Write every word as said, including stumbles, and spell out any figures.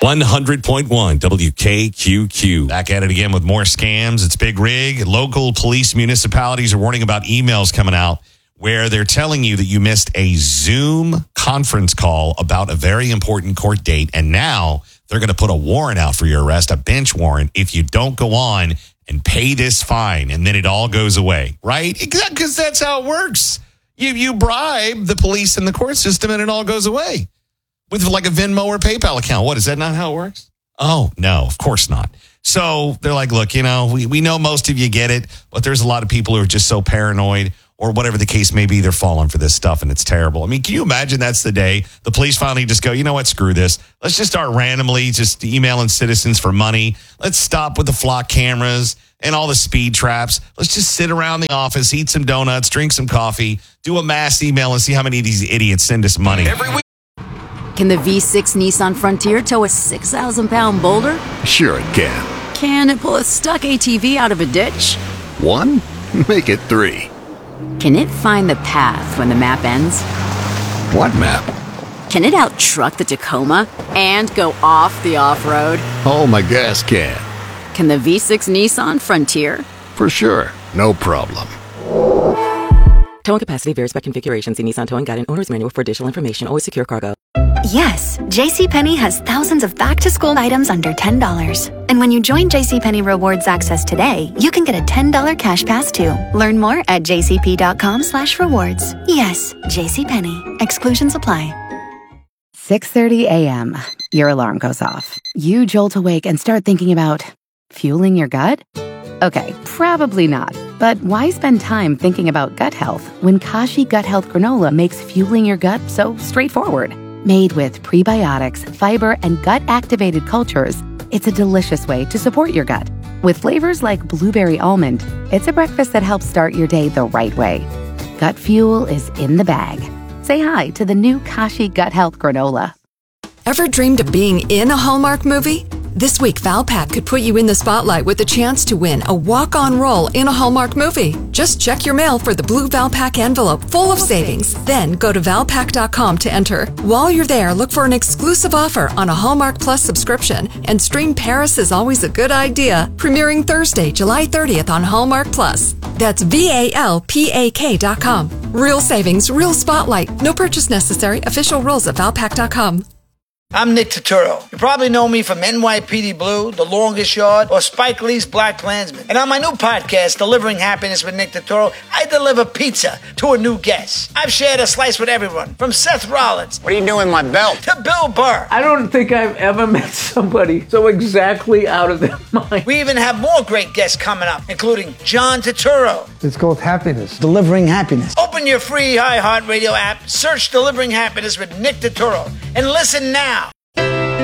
one hundred point one W K Q Q. Back at it again with more scams. It's Big Rig. Local police municipalities are warning about emails coming out where they're telling you that you missed a Zoom conference call about a very important court date. And now they're going to put a warrant out for your arrest, a bench warrant, if you don't go on and pay this fine. And then it all goes away, right? Because that's how it works. You, you bribe the police and the court system and it all goes away. With like a Venmo or PayPal account. What, is that not how it works? Oh, no, of course not. So they're like, look, you know, we, we know most of you get it, but there's a lot of people who are just so paranoid or whatever the case may be, they're falling for this stuff and it's terrible. I mean, can you imagine that's the day the police finally just go, you know what, screw this. Let's just start randomly just emailing citizens for money. Let's stop with the flock cameras and all the speed traps. Let's just sit around the office, eat some donuts, drink some coffee, do a mass email and see how many of these idiots send us money. Every week. Can the V six Nissan Frontier tow a six thousand pound boulder? Sure it can. Can it pull a stuck A T V out of a ditch? One? Make it three. Can it find the path when the map ends? What map? Can it out-truck the Tacoma and go off the off-road? Oh, my gas can. Can the V six Nissan Frontier? For sure. No problem. Towing capacity varies by configuration. See Nissan Towing Guide and Owner's Manual for additional information. Always secure cargo. Yes, JCPenney has thousands of back-to-school items under ten dollars. And when you join JCPenney Rewards Access today, you can get a ten dollars cash pass too. Learn more at jcp.com slash rewards. Yes, JCPenney. Exclusions apply. six thirty a.m. Your alarm goes off. You jolt awake and start thinking about fueling your gut? Okay, probably not. But why spend time thinking about gut health when Kashi Gut Health Granola makes fueling your gut so straightforward? Made with prebiotics, fiber, and gut-activated cultures, it's a delicious way to support your gut. With flavors like blueberry almond, it's a breakfast that helps start your day the right way. Gut fuel is in the bag. Say hi to the new Kashi Gut Health Granola. Ever dreamed of being in a Hallmark movie? This week, Valpak could put you in the spotlight with the chance to win a walk-on role in a Hallmark movie. Just check your mail for the blue Valpak envelope full of savings. Then go to valpak dot com to enter. While you're there, look for an exclusive offer on a Hallmark Plus subscription and stream Paris is Always a Good Idea, premiering Thursday, July thirtieth on Hallmark Plus. That's V A L P A K dot com. Real savings, real spotlight. No purchase necessary. Official rules at valpak dot com. I'm Nick Turturro. You probably know me from N Y P D Blue, The Longest Yard, or Spike Lee's Black Klansman. And on my new podcast, Delivering Happiness with Nick Turturro, I deliver pizza to a new guest. I've shared a slice with everyone, from Seth Rollins. What are you doing with my belt? To Bill Burr. I don't think I've ever met somebody so exactly out of their mind. We even have more great guests coming up, including John Turturro. It's called Happiness. Delivering Happiness. Open your free iHeartRadio app, search Delivering Happiness with Nick Turturro, and listen now.